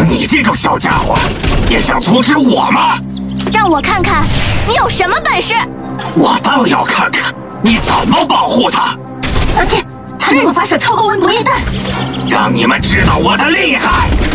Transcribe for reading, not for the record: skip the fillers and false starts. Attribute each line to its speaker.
Speaker 1: 你这种小家伙，也想阻止我吗？
Speaker 2: 让我看看你有什么本事！
Speaker 1: 我倒要看看你怎么保护他。
Speaker 3: 小心，他能够发射超高温毒液弹。
Speaker 1: 让你们知道我的厉害！